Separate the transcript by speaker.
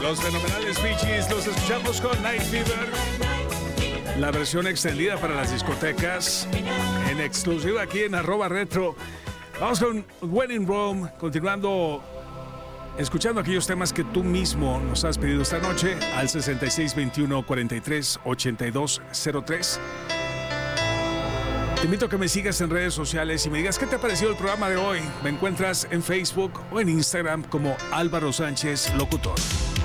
Speaker 1: Los fenomenales Bee Gees, los escuchamos con Night Fever. La versión extendida para las discotecas, en exclusiva aquí en @retro. Vamos con When in Rome, continuando escuchando aquellos temas que tú mismo nos has pedido esta noche al 6621-438203. Te invito a que me sigas en redes sociales y me digas qué te ha parecido el programa de hoy. Me encuentras en Facebook o en Instagram como Álvaro Sánchez Locutor.